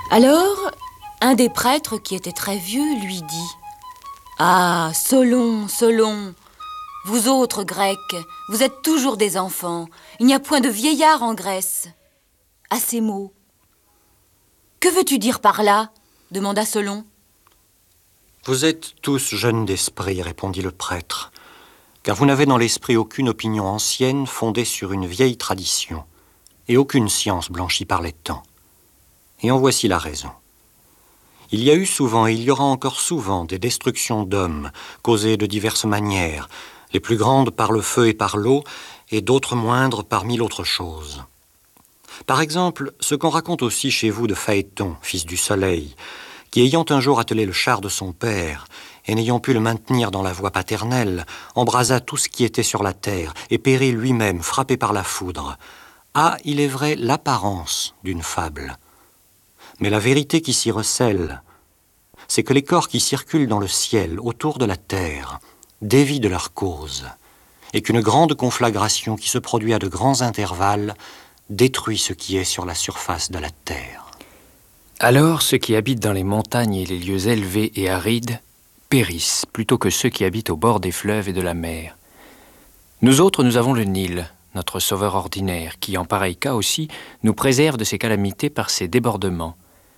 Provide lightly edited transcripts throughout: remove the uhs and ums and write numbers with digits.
Alors, un des prêtres, qui était très vieux, lui dit « Ah, Solon, Solon, vous autres Grecs, vous êtes toujours des enfants. Il n'y a point de vieillards en Grèce. » À ces mots. « Que veux-tu dire par là ?» demanda Solon. « Vous êtes tous jeunes d'esprit, » répondit le prêtre, « car vous n'avez dans l'esprit aucune opinion ancienne fondée sur une vieille tradition, et aucune science blanchie par les temps. Et en voici la raison. Il y a eu souvent et il y aura encore souvent des destructions d'hommes, causées de diverses manières, les plus grandes par le feu et par l'eau, et d'autres moindres par mille autres choses. Par exemple, ce qu'on raconte aussi chez vous de Phaéton, fils du soleil, qui ayant un jour attelé le char de son père, et n'ayant pu le maintenir dans la voie paternelle, embrasa tout ce qui était sur la terre, et périt lui-même, frappé par la foudre, a, il est vrai, l'apparence d'une fable. Mais la vérité qui s'y recèle, c'est que les corps qui circulent dans le ciel, autour de la terre, dévient de leur cause, et qu'une grande conflagration qui se produit à de grands intervalles détruit ce qui est sur la surface de la terre. Alors ceux qui habitent dans les montagnes et les lieux élevés et arides périssent plutôt que ceux qui habitent au bord des fleuves et de la mer. Nous autres, nous avons le Nil, notre sauveur ordinaire, qui en pareil cas aussi nous préserve de ces calamités par ses débordements.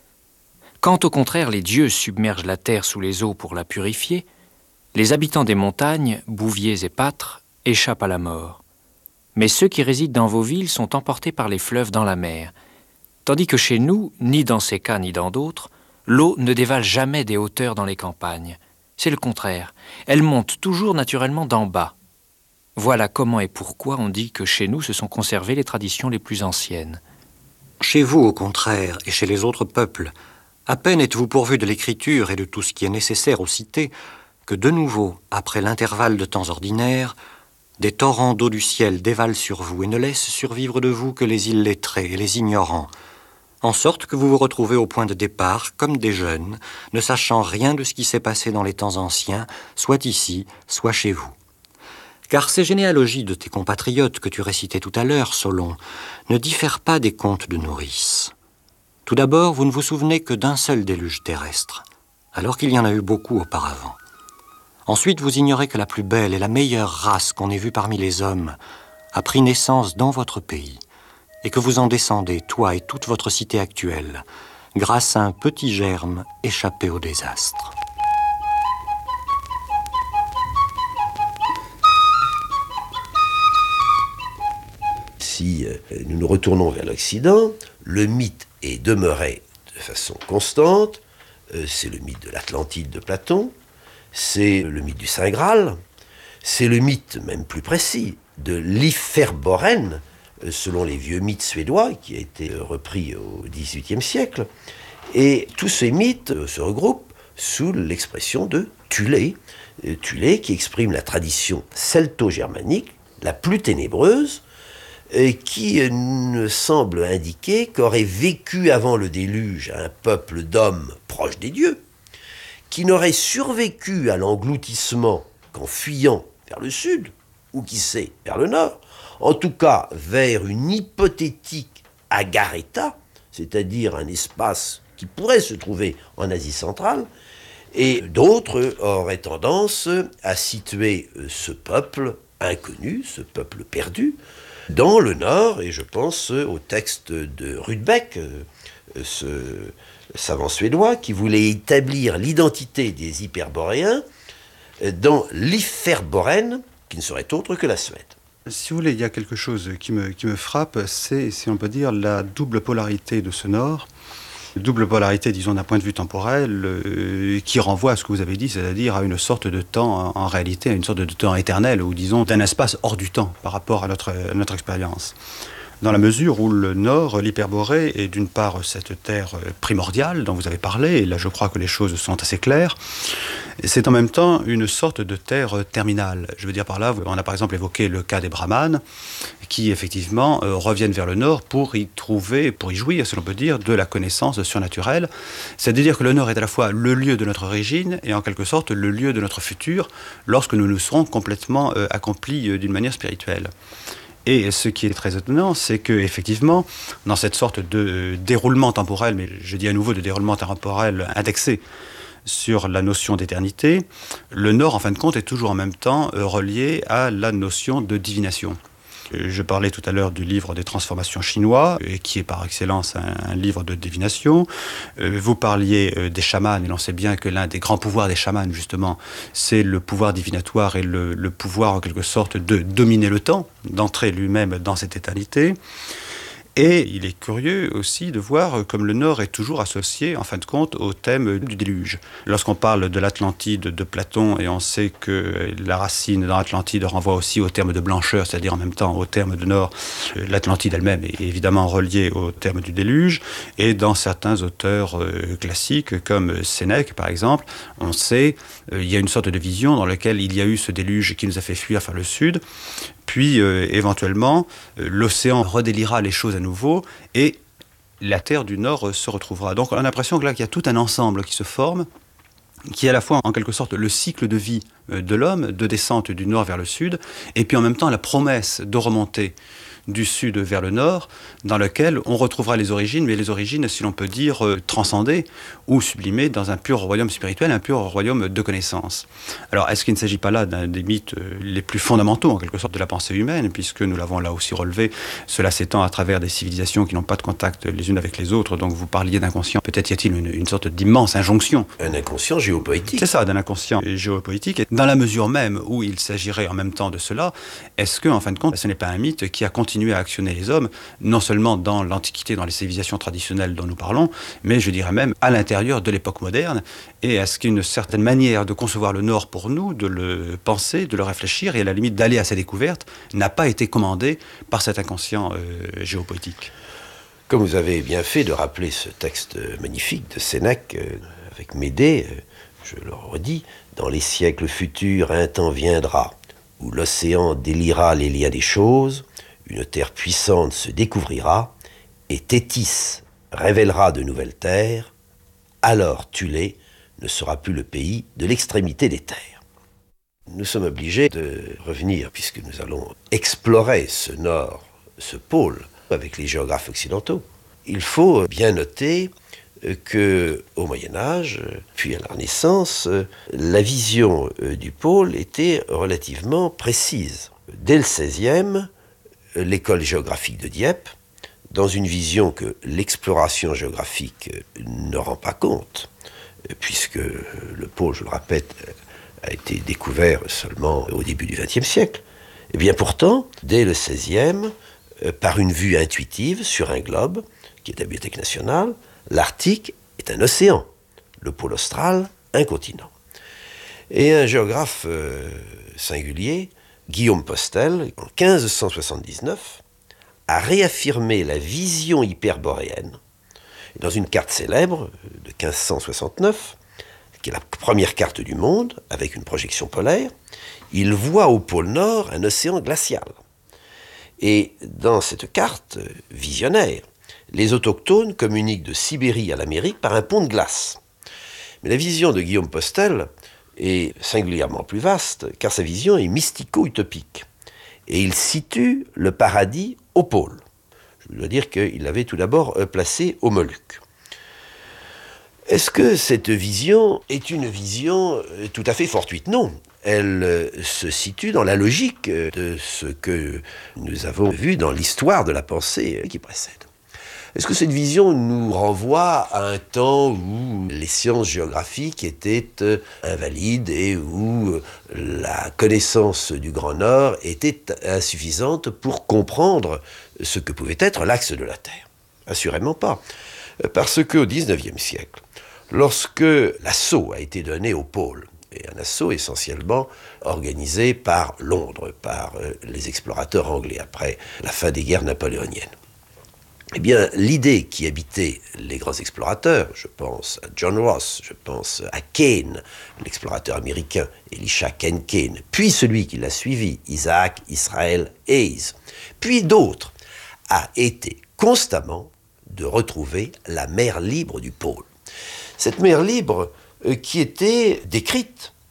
Quand au contraire les dieux submergent la terre sous les eaux pour la purifier, les habitants des montagnes, bouviers et pâtres, échappent à la mort. Mais ceux qui résident dans vos villes sont emportés par les fleuves dans la mer, tandis que chez nous, ni dans ces cas ni dans d'autres, l'eau ne dévale jamais des hauteurs dans les campagnes. C'est le contraire, elle monte toujours naturellement d'en bas. Voilà comment et pourquoi on dit que chez nous se sont conservées les traditions les plus anciennes. Chez vous, au contraire, et chez les autres peuples, à peine êtes-vous pourvus de l'écriture et de tout ce qui est nécessaire aux cités, que de nouveau, après l'intervalle de temps ordinaire, des torrents d'eau du ciel dévalent sur vous et ne laissent survivre de vous que les illettrés et les ignorants, en sorte que vous vous retrouvez au point de départ comme des jeunes, ne sachant rien de ce qui s'est passé dans les temps anciens, soit ici, soit chez vous. Car ces généalogies de tes compatriotes que tu récitais tout à l'heure, Solon, ne diffèrent pas des contes de nourrices. Tout d'abord, vous ne vous souvenez que d'un seul déluge terrestre, alors qu'il y en a eu beaucoup auparavant. Ensuite, vous ignorez que la plus belle et la meilleure race qu'on ait vue parmi les hommes a pris naissance dans votre pays, et que vous en descendez, toi et toute votre cité actuelle, grâce à un petit germe échappé au désastre. Si nous nous retournons vers l'Occident, le mythe est demeuré de façon constante. C'est le mythe de l'Atlantide de Platon, c'est le mythe du Saint Graal, c'est le mythe, même plus précis, de l'Hyperborène, selon les vieux mythes suédois, qui a été repris au XVIIIe siècle. Et tous ces mythes se regroupent sous l'expression de Thulé, Thulé qui exprime la tradition celto-germanique la plus ténébreuse, qui semble indiquer qu'aurait vécu avant le déluge un peuple d'hommes proches des dieux, qui n'aurait survécu à l'engloutissement qu'en fuyant vers le sud, ou qui sait, vers le nord, en tout cas vers une hypothétique Agartha, c'est-à-dire un espace qui pourrait se trouver en Asie centrale, et d'autres auraient tendance à situer ce peuple inconnu, ce peuple perdu, dans le nord, et je pense au texte de Rudbeck, ce savant suédois, qui voulait établir l'identité des Hyperboréens dans l'Hyperborène, qui ne serait autre que la Suède. Si vous voulez, il y a quelque chose qui me frappe, c'est, si on peut dire, la double polarité de ce nord. Double polarité, disons, d'un point de vue temporel, qui renvoie à ce que vous avez dit, c'est-à-dire à une sorte de temps, en réalité, à une sorte de temps éternel, ou disons, d'un espace hors du temps par rapport à notre expérience. Dans la mesure où le nord, l'Hyperborée, est d'une part cette terre primordiale dont vous avez parlé, et là je crois que les choses sont assez claires, c'est en même temps une sorte de terre terminale. Je veux dire par là, on a par exemple évoqué le cas des brahmanes, qui effectivement reviennent vers le nord pour y trouver, pour y jouir, si l'on peut dire, de la connaissance surnaturelle. C'est-à-dire que le nord est à la fois le lieu de notre origine et en quelque sorte le lieu de notre futur, lorsque nous nous serons complètement accomplis d'une manière spirituelle. Et ce qui est très étonnant, c'est qu'effectivement, dans cette sorte de déroulement temporel, mais je dis à nouveau de déroulement temporel indexé sur la notion d'éternité, le Nord, en fin de compte, est toujours en même temps relié à la notion de divination. Je parlais tout à l'heure du livre des transformations chinois, qui est par excellence un livre de divination. Vous parliez des chamans, et l'on sait bien que l'un des grands pouvoirs des chamans, justement, c'est le pouvoir divinatoire et le pouvoir, en quelque sorte, de dominer le temps, d'entrer lui-même dans cette éternité. Et il est curieux aussi de voir comme le Nord est toujours associé, en fin de compte, au thème du déluge. Lorsqu'on parle de l'Atlantide de Platon, et on sait que la racine dans l'Atlantide renvoie aussi au terme de blancheur, c'est-à-dire en même temps au terme de Nord, l'Atlantide elle-même est évidemment reliée au terme du déluge. Et dans certains auteurs classiques, comme Sénèque par exemple, on sait il y a une sorte de vision dans laquelle il y a eu ce déluge qui nous a fait fuir vers le sud. Puis, éventuellement, l'océan redélira les choses à nouveau et la terre du Nord se retrouvera. Donc, on a l'impression que là, qu'il y a tout un ensemble qui se forme, qui est à la fois, en quelque sorte, le cycle de vie de l'homme, de descente du Nord vers le Sud, et puis en même temps la promesse de remonter du Sud vers le Nord, dans lequel on retrouvera les origines, mais les origines, si l'on peut dire, transcendées ou sublimées dans un pur royaume spirituel, un pur royaume de connaissance. Alors, est-ce qu'il ne s'agit pas là d'un des mythes les plus fondamentaux, en quelque sorte, de la pensée humaine, puisque nous l'avons là aussi relevé, cela s'étend à travers des civilisations qui n'ont pas de contact les unes avec les autres, donc vous parliez d'inconscient, peut-être y a-t-il une sorte d'immense injonction. Un inconscient géopoétique. C'est ça, d'un inconscient géopoétique. Et dans la mesure même où il s'agirait en même temps de cela, est-ce que, en fin de compte, ce n'est pas un mythe qui a continué à actionner les hommes, non seulement dans l'Antiquité, dans les civilisations traditionnelles dont nous parlons, mais je dirais même à l'intérieur de l'époque moderne, et est-ce qu'une certaine manière de concevoir le Nord pour nous, de le penser, de le réfléchir, et à la limite d'aller à sa découverte, n'a pas été commandée par cet inconscient géopoétique. Comme vous avez bien fait de rappeler ce texte magnifique de Sénèque, avec Médée, je le redis, dans les siècles futurs, un temps viendra où l'océan délira les liens des choses, une terre puissante se découvrira, et Thétis révélera de nouvelles terres, alors Thulé ne sera plus le pays de l'extrémité des terres. Nous sommes obligés de revenir, puisque nous allons explorer ce nord, ce pôle, avec les géographes occidentaux. Il faut bien noter qu'au Moyen-Âge, puis à la Renaissance, la vision du pôle était relativement précise. Dès le XVIe, l'école géographique de Dieppe, dans une vision que l'exploration géographique ne rend pas compte, puisque le pôle, je le répète, a été découvert seulement au début du XXe siècle, et bien pourtant, dès le XVIe, par une vue intuitive sur un globe, qui est la Bibliothèque nationale, l'Arctique est un océan, le pôle austral, un continent. Et un géographe singulier, Guillaume Postel, en 1579, a réaffirmé la vision hyperboréenne dans une carte célèbre de 1569, qui est la première carte du monde, avec une projection polaire. Il voit au pôle Nord un océan glacial. Et dans cette carte visionnaire, les autochtones communiquent de Sibérie à l'Amérique par un pont de glace. Mais la vision de Guillaume Postel est singulièrement plus vaste, car sa vision est mystico-utopique. Et il situe le paradis au pôle. Je dois dire qu'il l'avait tout d'abord placé aux Moluques. Est-ce que cette vision est une vision tout à fait fortuite? Non. Elle se situe dans la logique de ce que nous avons vu dans l'histoire de la pensée qui précède. Est-ce que cette vision nous renvoie à un temps où les sciences géographiques étaient invalides et où la connaissance du Grand Nord était insuffisante pour comprendre ce que pouvait être l'axe de la Terre? Assurément pas. Parce qu'au XIXe siècle, lorsque l'assaut a été donné au pôle, et un assaut essentiellement organisé par Londres, par les explorateurs anglais après la fin des guerres napoléoniennes, eh bien, l'idée qui habitait les grands explorateurs, je pense à John Ross, je pense à Kane, l'explorateur américain, Elisha Kane Kane, puis celui qui l'a suivi, Isaac Israel Hayes, puis d'autres, a été constamment de retrouver la mer libre du pôle. Cette mer libre qui était décrite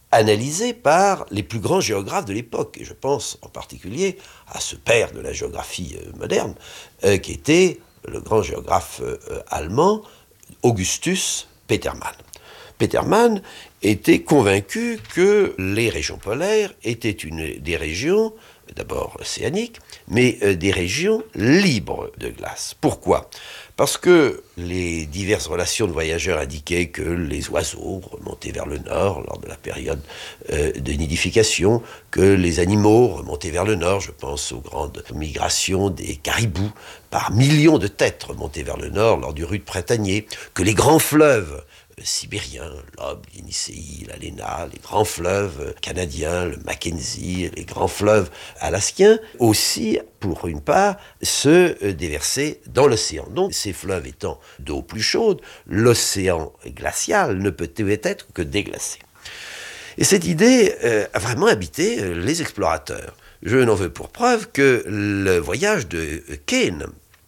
analysée par les plus grands géographes de l'époque. Et je pense en particulier à ce père de la géographie moderne, qui était le grand géographe allemand Augustus Petermann. Petermann était convaincu que les régions polaires étaient des régions, d'abord océaniques, mais des régions libres de glace. Pourquoi ? Parce que les diverses relations de voyageurs indiquaient que les oiseaux remontaient vers le nord lors de la période de nidification, que les animaux remontaient vers le nord, je pense aux grandes migrations des caribous, par millions de têtes remontaient vers le nord lors du rude printanier, que les grands fleuves sibériens, l'Ob, l'Yenisseï, la Lena, les grands fleuves canadiens, le Mackenzie, les grands fleuves alaskiens, aussi, pour une part, se déversaient dans l'océan. Donc, ces fleuves étant d'eau plus chaude, l'océan glacial ne peut être que déglacé. Et cette idée a vraiment habité les explorateurs. Je n'en veux pour preuve que le voyage de Kane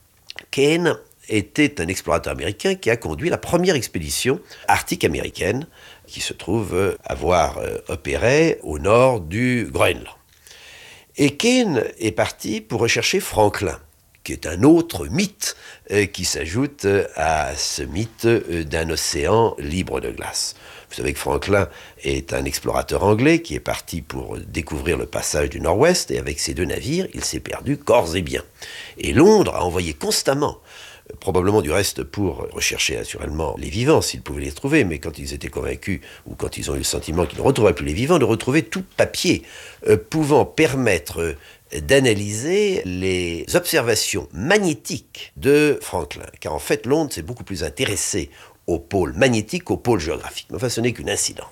était un explorateur américain qui a conduit la première expédition arctique américaine qui se trouve avoir opéré au nord du Groenland. Et Kane est parti pour rechercher Franklin, qui est un autre mythe qui s'ajoute à ce mythe d'un océan libre de glace. Vous savez que Franklin est un explorateur anglais qui est parti pour découvrir le passage du Nord-Ouest, et avec ses 2 navires, il s'est perdu corps et biens. Et Londres a envoyé constamment, probablement du reste pour rechercher naturellement les vivants s'ils pouvaient les trouver, mais quand ils étaient convaincus ou quand ils ont eu le sentiment qu'ils ne retrouveraient plus les vivants, de retrouver tout papier pouvant permettre d'analyser les observations magnétiques de Franklin, car en fait Londres s'est beaucoup plus intéressé au pôle magnétique qu'au pôle géographique. Mais enfin, ce n'est qu'une incidente.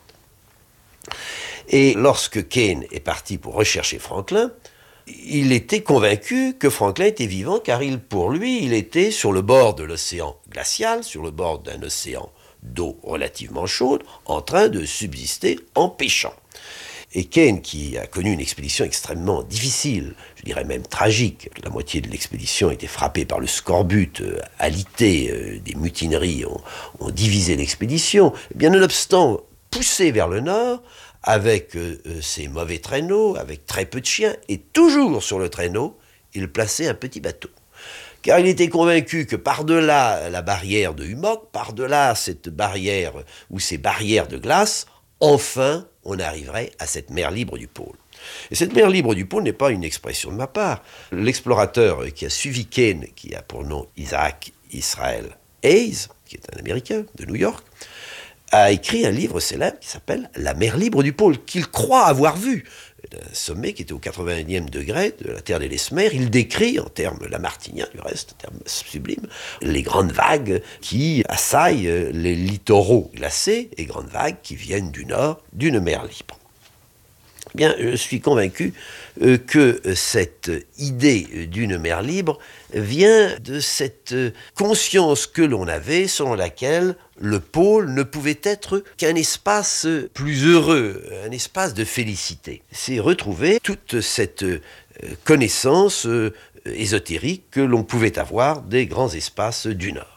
Et lorsque Kane est parti pour rechercher Franklin, il était convaincu que Franklin était vivant, car pour lui, il était sur le bord de l'océan glacial, sur le bord d'un océan d'eau relativement chaude, en train de subsister en pêchant. Et Kane, qui a connu une expédition extrêmement difficile, je dirais même tragique, la moitié de l'expédition était frappée par le scorbut, alité, des mutineries ont divisé l'expédition, eh bien nonobstant, poussé vers le nord, avec ses mauvais traîneaux, avec très peu de chiens, et toujours sur le traîneau, il plaçait un petit bateau. Car il était convaincu que par-delà la barrière de Hummock, par-delà cette barrière ou ces barrières de glace, enfin, on arriverait à cette mer libre du pôle. Et cette mer libre du pôle n'est pas une expression de ma part. L'explorateur qui a suivi Kane, qui a pour nom Isaac Israel Hayes, qui est un Américain de New York, a écrit un livre célèbre qui s'appelle « La mer libre du pôle », qu'il croit avoir vu. Un sommet qui était au 80e degré de la terre des Lesmer, il décrit, en termes lamartiniens du reste, en termes sublimes, les grandes vagues qui assaillent les littoraux glacés, et grandes vagues qui viennent du nord d'une mer libre. Eh bien, je suis convaincu que cette idée d'une mer libre vient de cette conscience que l'on avait selon laquelle le pôle ne pouvait être qu'un espace plus heureux, un espace de félicité. C'est retrouver toute cette connaissance ésotérique que l'on pouvait avoir des grands espaces du Nord.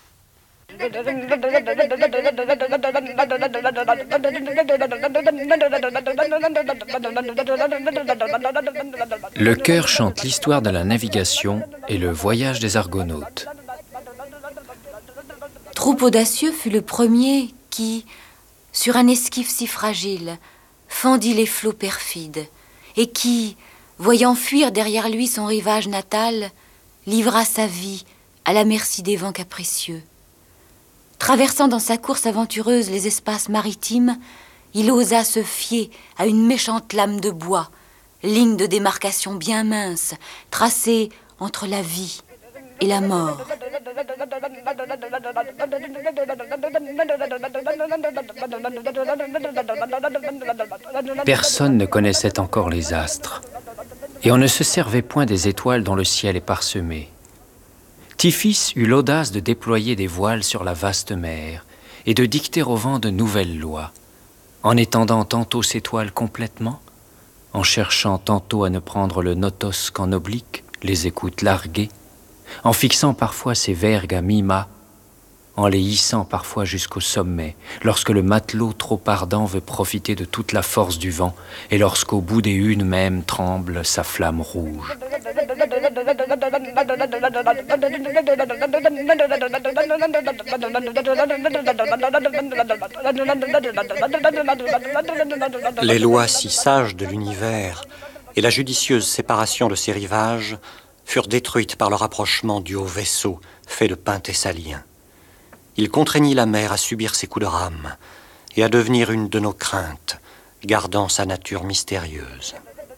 Le chœur chante l'histoire de la navigation et le voyage des Argonautes. Troupe audacieux fut le premier qui, sur un esquif si fragile, fendit les flots perfides, et qui, voyant fuir derrière lui son rivage natal, livra sa vie à la merci des vents capricieux. Traversant dans sa course aventureuse les espaces maritimes, il osa se fier à une méchante lame de bois, ligne de démarcation bien mince, tracée entre la vie et la mort. Personne ne connaissait encore les astres, et on ne se servait point des étoiles dont le ciel est parsemé. Tiphys eut l'audace de déployer des voiles sur la vaste mer et de dicter au vent de nouvelles lois, en étendant tantôt ses toiles complètement, en cherchant tantôt à ne prendre le notos qu'en oblique, les écoutes larguées, en fixant parfois ses vergues à mi-mât, en les hissant parfois jusqu'au sommet, lorsque le matelot trop ardent veut profiter de toute la force du vent, et lorsqu'au bout des hunes même tremble sa flamme rouge. Les lois si sages de l'univers et la judicieuse séparation de ses rivages furent détruites par le rapprochement du haut vaisseau fait de pin thessalien. Il contraignit la mer à subir ses coups de rame et à devenir une de nos craintes, gardant sa nature mystérieuse.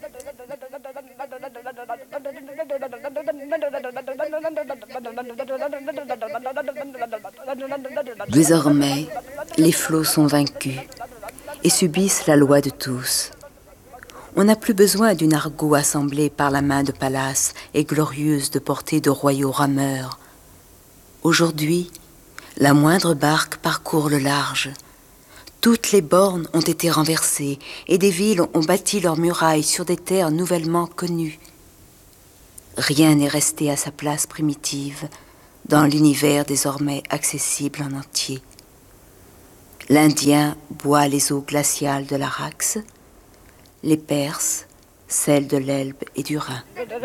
Désormais, les flots sont vaincus et subissent la loi de tous. On n'a plus besoin d'une argot assemblée par la main de Pallas et glorieuse de portée de royaux rameurs. Aujourd'hui, la moindre barque parcourt le large. Toutes les bornes ont été renversées et des villes ont bâti leurs murailles sur des terres nouvellement connues. Rien n'est resté à sa place primitive dans l'univers désormais accessible en entier. L'Indien boit les eaux glaciales de l'Araxe, les Perses celles de l'Elbe et du Rhin.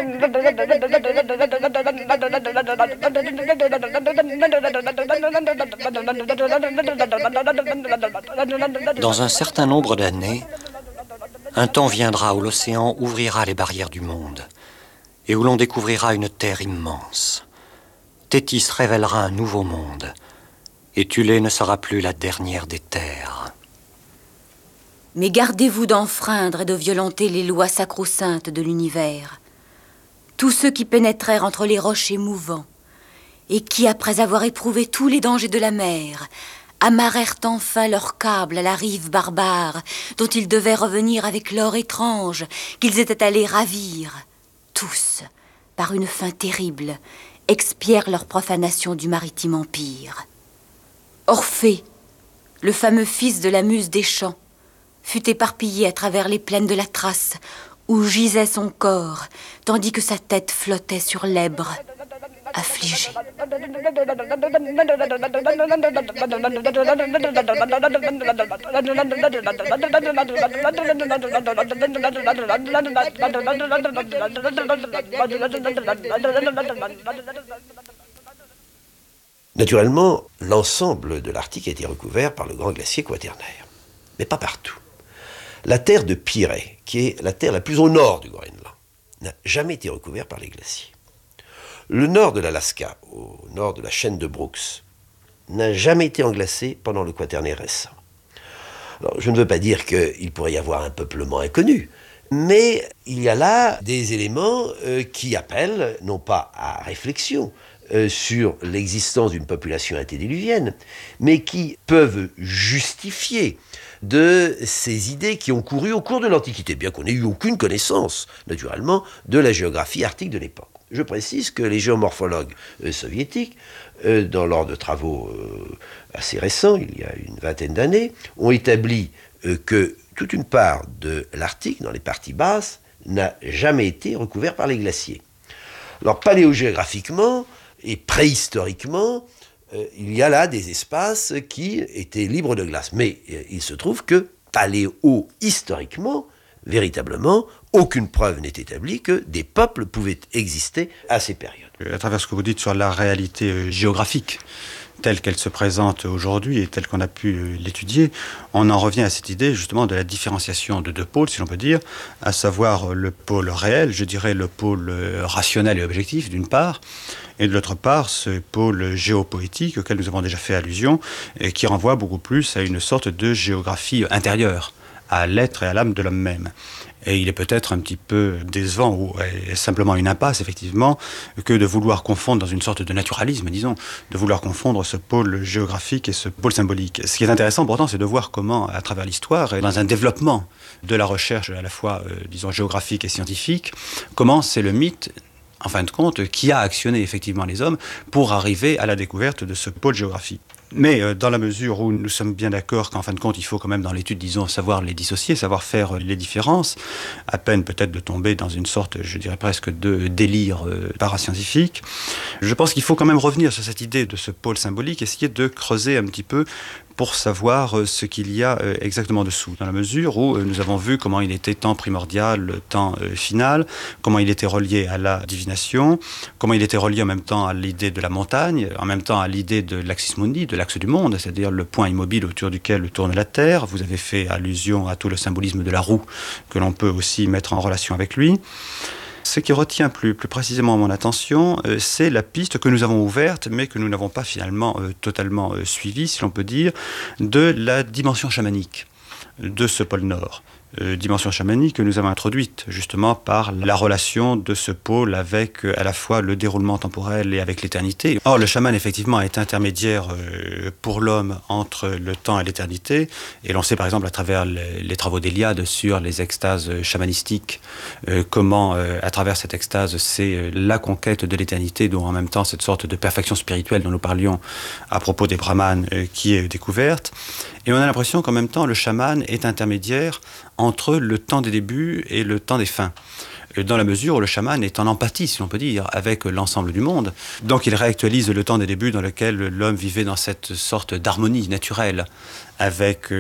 Dans un certain nombre d'années, un temps viendra où l'océan ouvrira les barrières du monde et où l'on découvrira une terre immense. Thétis révélera un nouveau monde et Thulé ne sera plus la dernière des terres. Mais gardez-vous d'enfreindre et de violenter les lois sacro-saintes de l'univers. Tous ceux qui pénétrèrent entre les rochers mouvants et qui, après avoir éprouvé tous les dangers de la mer, amarrèrent enfin leurs câbles à la rive barbare dont ils devaient revenir avec l'or étrange qu'ils étaient allés ravir, tous, par une fin terrible, expièrent leur profanation du maritime empire. Orphée, le fameux fils de la muse des champs, fut éparpillé à travers les plaines de la Thrace, où gisait son corps, tandis que sa tête flottait sur l'Èbre, affligée. Naturellement, l'ensemble de l'Arctique a été recouvert par le grand glacier quaternaire, mais pas partout. La terre de Pirée, qui est la terre la plus au nord du Groenland, n'a jamais été recouverte par les glaciers. Le nord de l'Alaska, au nord de la chaîne de Brooks, n'a jamais été englacé pendant le quaternaire récent. Alors, je ne veux pas dire qu'il pourrait y avoir un peuplement inconnu, mais il y a là des éléments qui appellent, non pas à réflexion, sur l'existence d'une population antédiluvienne, mais qui peuvent justifier de ces idées qui ont couru au cours de l'Antiquité, bien qu'on n'ait eu aucune connaissance, naturellement, de la géographie arctique de l'époque. Je précise que les géomorphologues soviétiques, dans lors de travaux assez récents, il y a une vingtaine d'années, ont établi que toute une part de l'Arctique, dans les parties basses, n'a jamais été recouverte par les glaciers. Alors, paléogéographiquement et préhistoriquement, il y a là des espaces qui étaient libres de glace. Mais il se trouve que paléo-historiquement, véritablement, aucune preuve n'est établie que des peuples pouvaient exister à ces périodes. À travers ce que vous dites sur la réalité géographique, telle qu'elle se présente aujourd'hui et telle qu'on a pu l'étudier, on en revient à cette idée justement de la différenciation de deux pôles, si l'on peut dire, à savoir le pôle réel, je dirais le pôle rationnel et objectif d'une part, et de l'autre part ce pôle géopoétique auquel nous avons déjà fait allusion, et qui renvoie beaucoup plus à une sorte de géographie intérieure, à l'être et à l'âme de l'homme même. Et il est peut-être un petit peu décevant ou simplement une impasse, effectivement, que de vouloir confondre dans une sorte de naturalisme, disons, de vouloir confondre ce pôle géographique et ce pôle symbolique. Ce qui est intéressant, pourtant, c'est de voir comment, à travers l'histoire, et dans un développement de la recherche à la fois, disons, géographique et scientifique, comment c'est le mythe, en fin de compte, qui a actionné effectivement les hommes pour arriver à la découverte de ce pôle géographique. Mais dans la mesure où nous sommes bien d'accord qu'en fin de compte, il faut quand même dans l'étude, disons, savoir les dissocier, savoir faire les différences, à peine peut-être de tomber dans une sorte, je dirais presque de délire parascientifique, je pense qu'il faut quand même revenir sur cette idée de ce pôle symbolique, essayer de creuser un petit peu pour savoir ce qu'il y a exactement dessous, dans la mesure où nous avons vu comment il était temps primordial, temps final, comment il était relié à la divination, comment il était relié en même temps à l'idée de la montagne, en même temps à l'idée de l'axis mundi, de l'axe du monde, c'est-à-dire le point immobile autour duquel tourne la Terre. Vous avez fait allusion à tout le symbolisme de la roue que l'on peut aussi mettre en relation avec lui. Ce qui retient plus précisément mon attention, c'est la piste que nous avons ouverte, mais que nous n'avons pas finalement totalement suivie, si l'on peut dire, de la dimension chamanique de ce pôle Nord. Dimension chamanique que nous avons introduite justement par la relation de ce pôle avec à la fois le déroulement temporel et avec l'éternité. Or, le chaman effectivement est intermédiaire pour l'homme entre le temps et l'éternité, et l'on sait par exemple à travers les travaux d'Eliade sur les extases chamanistiques, comment à travers cette extase c'est la conquête de l'éternité, dont en même temps cette sorte de perfection spirituelle dont nous parlions à propos des brahmanes qui est découverte. Et on a l'impression qu'en même temps, le chaman est intermédiaire entre le temps des débuts et le temps des fins. Dans la mesure où le chaman est en empathie, si l'on peut dire, avec l'ensemble du monde. Donc il réactualise le temps des débuts dans lequel l'homme vivait dans cette sorte d'harmonie naturelle avec